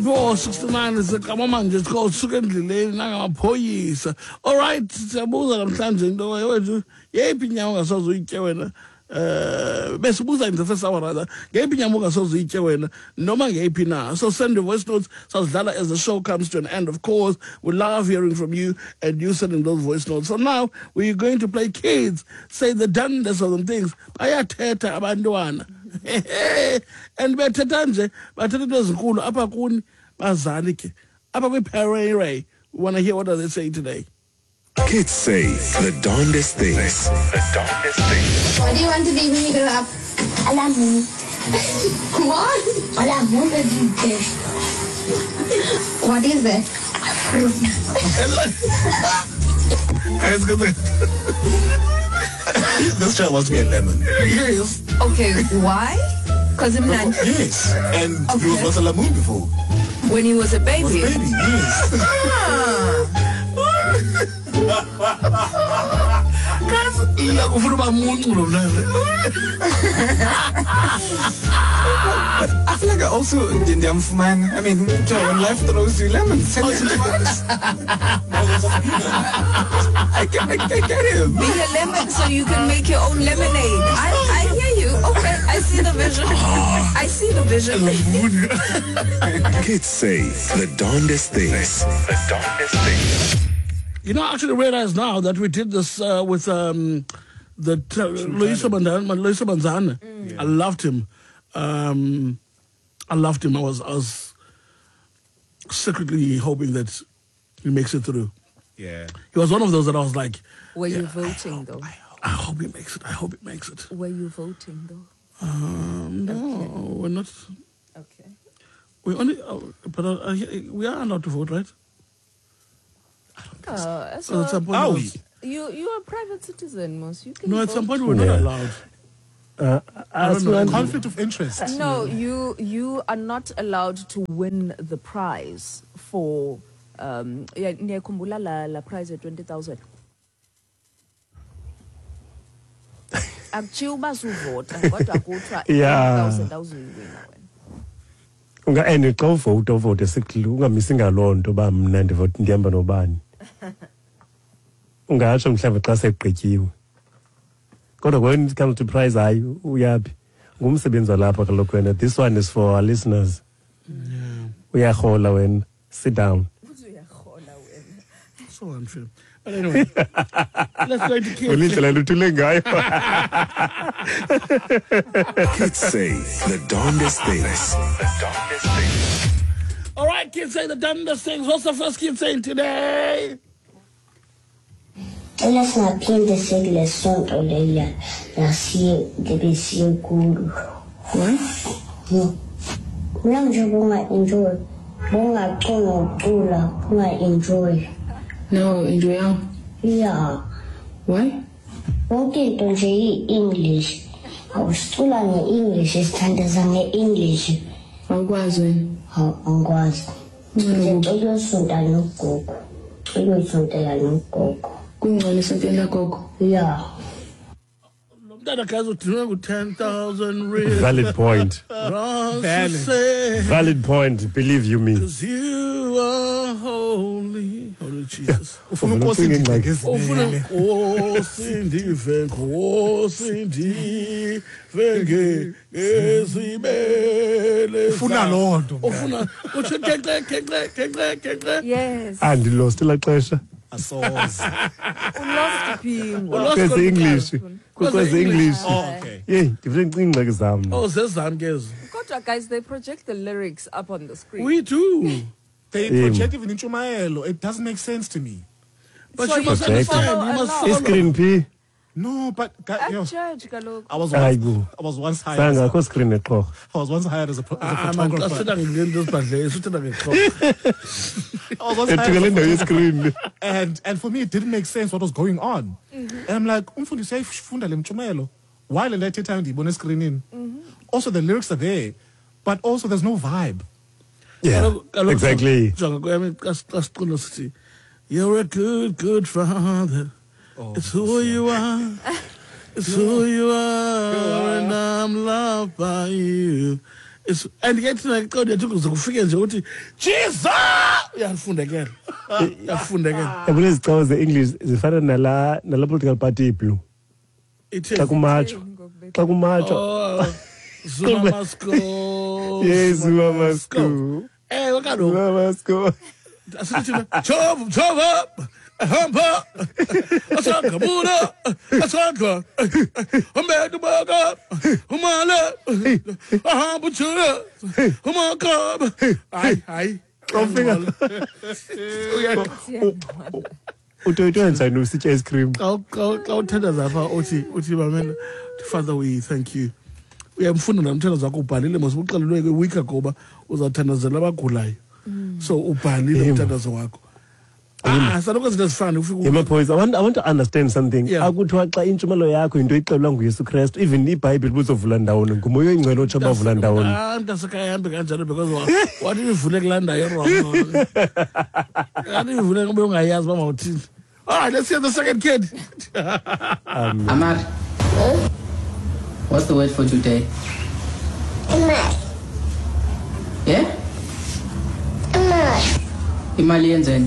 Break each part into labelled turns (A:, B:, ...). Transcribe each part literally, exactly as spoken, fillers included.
A: four sixty-nine is kama manje sikusuka endleleni nangamaphoyisa. All right, siyabuza namhlanje into wethu yephi inyama ungasoze uyitye wena. Uh, besibuza in the first hour rather. Ngephi inyama ungasoze uyitye wena noma ngephi na. So send your voice notes sazidlala as the show comes to an end. Of course, we love hearing from you and you sending those voice notes. So now we're going to play Kids Say the Dundas of them things. Bayathetha abantwana. And bethetha nje bathetha into ezinkulu apha kuni bazali ke apha kwi-Parade. We want to hear what do they say today.
B: Kids say the darndest things. The darndest things.
C: What do you want to be when you grow up? Alamu. What? Alamu baby. What is that?
D: This child wants to be a lemon.
A: Yes.
E: Okay, why? Because I'm not.
D: Yes, and
E: Okay.
D: he was once a lamoon before.
E: When he was a baby.
D: Was a baby, yes.
A: Ufuna uba muncu lo mntana.
F: I feel like I also did them for man. I mean, when life throws you lemons, tell you I get, I, I get him.
E: Be a lemon so you can make your own lemonade. I, I hear you. Okay, I see the vision. I see the vision.
B: Kids say the darndest things. The darndest things.
A: You know, I actually realize now that we did this uh, with um, the uh, Loyiso Manzana. Loyiso Manzana. Mm. I loved him. Um, I loved him. I was, I was secretly hoping that he makes it through.
D: Yeah.
A: He was one of those that I was like,
E: Were
A: yeah,
E: you voting,
A: I hope,
E: though?
A: I, I hope he makes it. I hope he makes it.
E: Were you voting, though?
A: Um, no,
E: Okay.
A: we're not.
E: Okay.
A: We only, uh, but uh, uh, we are allowed to vote, right?
E: Uh,
A: So
E: so
A: at some point,
D: Are
A: it
D: we?
A: was-
E: you, you're a private citizen, most. You can
A: no, at
E: vote.
A: some point we're not
G: Yeah.
A: allowed.
G: Uh,
A: I don't
G: as
A: know.
G: one,
D: Conflict of interest.
E: No, you you are not allowed to win the prize for um yeah, niyakhumbula la la prize at twenty thousand. Akuchiya uba suvota kodwa kuthiwa
G: Yeah.
E: twenty thousand awuzoyiwina wena.
G: unga and xa uvote uvote sikli ungamisi ngaloo nto ba mna ndivote ndihamba nobani. Ungatsho mhlawumbi xa segqityiwe. Kodwa when it comes to prize hayi uyaphi. Ngumsebenzi walapha kaloku wena. This one is for our listeners. Uyarhola wena. Sit down.
E: Uzuyarhola wena.
A: So unfair. But anyway, let's go into Kids.
G: Ulindlela luthule ngayo.
B: Kids say the darndest things. The darndest things.
A: All right, Kids Say the Dundas things. What's the first kid saying today?
H: Cela singaphinde sekule sonto leya lasiye lebesiye kulo. No. Mina nje bonga enjoy. Bonga cona ucula, bonga enjoy.
I: No, enjoy out.
H: Yeah.
I: Why?
H: Bonke into nje i-English. Awusicula nge-English, sithandeza nge-English.
I: Awukwazi wena.
H: Hawu angikwazi. Ngicela uyosonta nogogo. Ngicela uyosontela nogogo.
I: Kungcono isontela gogo.
H: Yeah.
A: That guys will do ten thousand real.
G: Valid point.
A: Wrong to say,
G: Valid point. Believe you me.
A: 'cause you are holy. Holy Jesus.
D: Ufuna ukosi indleke
A: Ofuna
D: ezinene.
A: Nkosi ndive Nkosi ndive nge ezibele.
D: Ufuna loo nto.
A: Ofuna uthi kekle kekle kekle kekle.
E: Yes.
G: And lost la xesha.
D: Asoze.
E: Ulost pingo.
A: Ulost
G: Kwezi
A: konke.
G: English.
A: Kwezi
G: Kwezi English.
D: Oh, okay.
G: Yeah, different ingxaki zam.
A: Oh, zezam kezo.
E: Kodwa guys, they project the lyrics up on the screen.
A: We do.
D: They
G: Him.
D: project even in Chumaelo. It doesn't make sense to me.
A: But
E: So
A: you
E: you
A: must
G: should
A: understand.
E: follow
A: You must
E: along.
A: follow.
G: Screen P.
D: No, but guy,
E: At
D: you know,
E: church kaloku.
D: I was
G: Hayi
D: once,
G: bo.
D: I was once hired. As
G: Sanga
D: a,
G: kho screen exho.
D: I was once hired as a, as a
A: Ah, man, xa
D: photographer.
A: sithetha ngento ezibhadleyo, sithetha ngexhoba.
D: I was once hired
G: Etukele
D: as a
G: ndawo ye-screen.
D: and and for me it didn't make sense what was going on. And I'm like, umfundisi uyayifunda le mtshumayelo. Why le nto ethethayo ndiyibona escreenini? Also the lyrics are there, but also there's no vibe.
G: Yeah,
A: Kaloku- kaloku
G: exactly.
A: jonga kwami xa xa sicula sithi, you're a good, good father. It's who you are. It's who you are. And I'm loved by you. Is- and ke thina xa uyathi kuze kufike nje uthi Jesus uyafundekela uyafundekela
G: yabona izicawu ze-english zifana nala nala political party iblue
A: ithi
G: xa kumatshwa xa kumatshwa
A: oh Zuma must go
G: yes Zuma must go
A: eh kaloku
G: Zuma must go
A: asithi chova chova hamba asakhamula asakha umbedu baka umala ahamba chula umakaba hayi hayi
G: ufika utoyitwenza nositya ice cream
A: xa xa uthandaza apha uthi uthi mamela Father we thank you uyamfunda namthandaza wakho ubhalile mos uxelelwe kweweek ago uba uzawuthandazela abagulayo so ubhalile umthandazo wakho ah saloko izinto ezifana ufika
G: yeah, my boys, I want, I want to understand something.
A: Yeah.
G: Akuthiwa xa intshumelo yakho into ixelwa nguYesu Kristu, even iBhayibhile buzovula ndawoni ngumoya oyingcwele otsho bavula ndawoni.
A: Ah ntasekahambi kanjalo because wa- wathi ivule kulandayo wrong. Wathi ivule kube ungayazi uba mawuthini. All right, let's hear the second kid.
J: Amar, what's the word for today?
H: Imali.
J: Yeah?
H: Imali.
J: Imali yenzeni?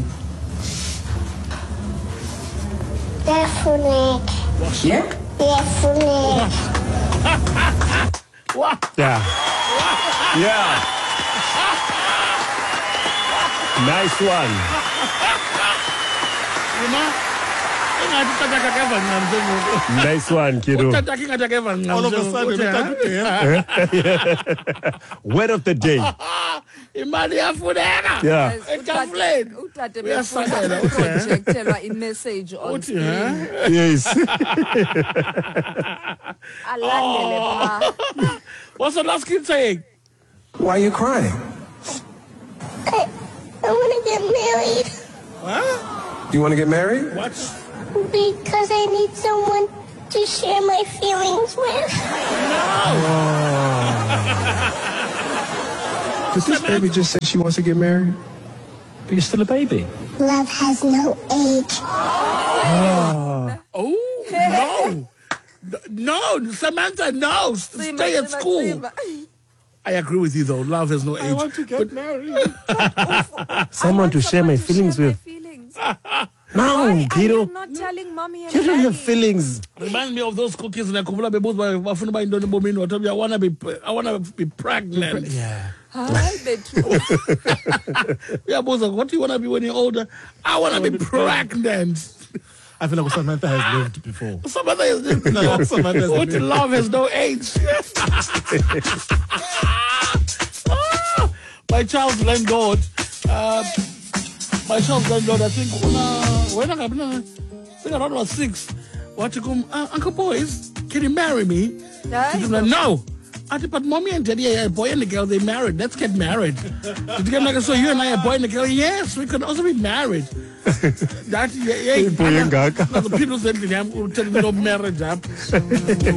H: Yafuneka.
J: Yeah?
H: Yafuneka.
G: Yeah. Yeah. Nice one.
A: Uma engathi tataka keva ncane njengoku.
G: Nice one, kiddo.
A: Tataka ingathi keva ncane.
D: All of a sudden,
G: Word of the day.
A: Imali yafuneka.
G: Yeah.
A: Etafuleni.
E: Utate
A: Uyasabela,
E: befuna
A: uthi, eh?
E: projectelwa i-message on
A: Uthi,
E: screen.
A: huh?
G: Yes.
E: Alandele pha.
A: What's the last kid saying?
F: Why are you crying?
H: I, I want to get married
A: Huh?
F: Do you want to get married?
A: What?
H: because I need someone to share my feelings with.
F: Did this baby just say she wants to get married?
K: But you're still a baby.
H: Love has no age.
A: Oh, no. No, Samantha, no. Stay at school. I agree with you, though. Love has no age.
D: I want to get married.
G: Someone to share my feelings with.
E: Feelings.
G: No,
E: Why are
G: kiddo.
E: you not telling mommy and
G: You don't have
E: daddy?
G: feelings.
A: Reminds me of those cookies in a kubula bebos bafuna ba indoni bomini wathi I want to be I want to be pregnant.
G: Yeah.
E: Hayi bethu.
A: Uyabuza what do you want to be when you're older? I want to be pregnant.
D: I feel like Samantha has lived before.
A: Samantha is
D: No, Samantha has
A: what
D: lived.
A: love has no age. Ah, my child's landlord, uh, my child's landlord, I think una when I think around was six. What to come, uh, Uncle Boys, can you marry me?
E: Hayi.
A: She's like, no. I said, but mommy and daddy, a boy and a girl, they married. Let's get married. Did you get like, so you and I, a boy and a girl? Yes, we can also be married. That, yeah, yeah.
G: Boy and girl.
A: People said, I'm telling you, no marriage up.